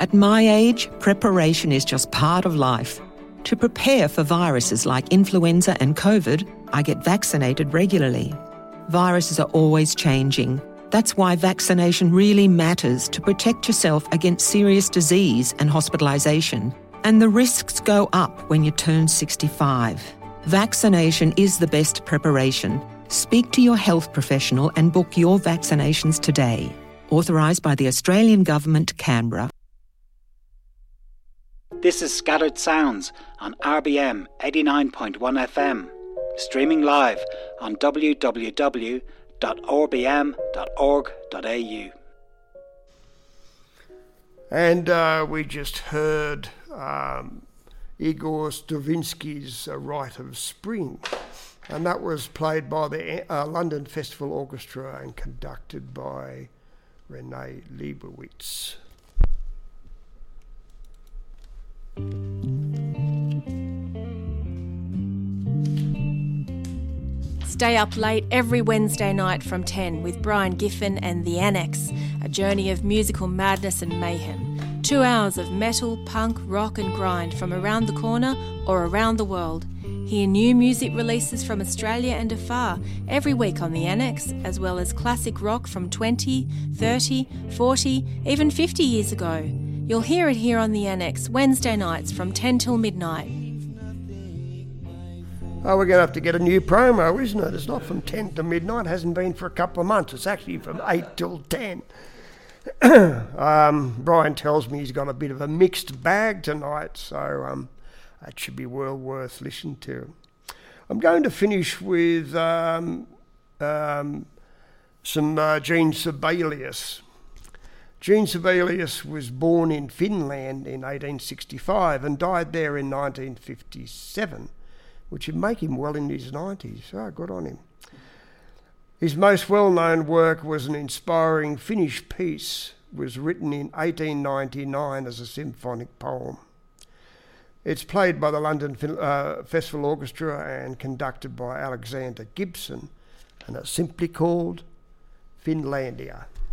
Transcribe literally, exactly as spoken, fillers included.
At my age, preparation is just part of life. To prepare for viruses like influenza and COVID, I get vaccinated regularly. Viruses are always changing. That's why vaccination really matters to protect yourself against serious disease and hospitalisation. And the risks go up when you turn sixty-five. Vaccination is the best preparation. Speak to your health professional and book your vaccinations today. Authorised by the Australian Government, Canberra. This is Scattered Sounds on R B M eighty-nine point one F M. Streaming live on w w w dot r b m dot org dot a u. And uh, we just heard um, Igor Stravinsky's uh, Rite of Spring, and that was played by the uh, London Festival Orchestra and conducted by Renee Leibowitz. Stay up late every Wednesday night from ten with Brian Giffen and The Annex, a journey of musical madness and mayhem. Two hours of metal, punk, rock and grind from around the corner or around the world. Hear new music releases from Australia and afar every week on The Annex, as well as classic rock from twenty, thirty, forty, even fifty years ago. You'll hear it here on The Annex, Wednesday nights from ten till midnight. Oh, we're going to have to get a new promo, isn't it? It's not from ten to midnight. It hasn't been for a couple of months. It's actually from eight till ten. um, Brian tells me he's got a bit of a mixed bag tonight, so um, that should be well worth listening to. I'm going to finish with um, um, some uh, Gene Sibelius. Gene Sibelius was born in Finland in eighteen sixty-five and died there in nineteen fifty-seven. Which would make him well in his nineties. Oh, good on him. His most well-known work was an inspiring Finnish piece, was written in eighteen ninety-nine as a symphonic poem. It's played by the London uh, Festival Orchestra and conducted by Alexander Gibson, and it's simply called Finlandia.